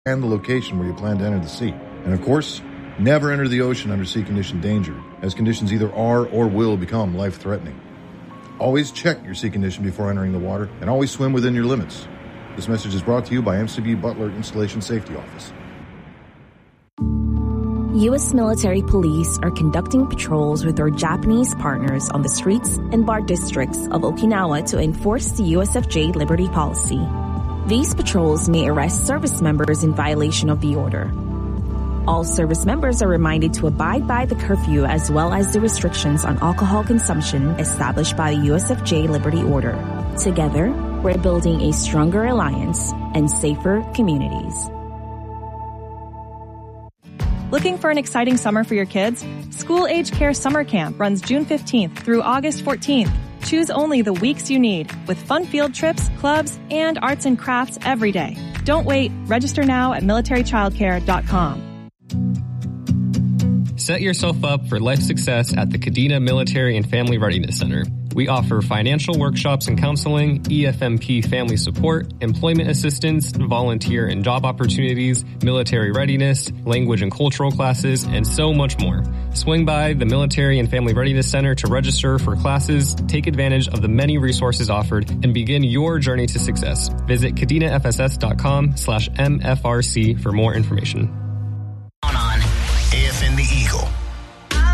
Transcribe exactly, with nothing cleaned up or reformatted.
and the location where you plan to enter the sea. And of course, never enter the ocean under sea condition danger, as conditions either are or will become life-threatening. Always check your sea condition before entering the water, and always swim within your limits. This message is brought to you by M C B Butler Installation Safety Office. U S military police are conducting patrols with our Japanese partners on the streets and bar districts of Okinawa to enforce the U S F J Liberty Policy. These patrols may arrest service members in violation of the order. All service members are reminded to abide by the curfew as well as the restrictions on alcohol consumption established by the U S F J Liberty Order. Together, we're building a stronger alliance and safer communities. Looking for an exciting summer for your kids? School Age Care Summer Camp runs June fifteenth through August fourteenth. Choose only the weeks you need with fun field trips, clubs, and arts and crafts every day. Don't wait. Register now at military childcare dot com. Set yourself up for life success at the Kadena Military and Family Readiness Center. We offer financial workshops and counseling, E F M P family support, employment assistance, volunteer and job opportunities, military readiness, language and cultural classes, and so much more. Swing by the Military and Family Readiness Center to register for classes, take advantage of the many resources offered, and begin your journey to success. Visit kadena f s s dot com slash M F R C for more information. On, on A F M The Eagle.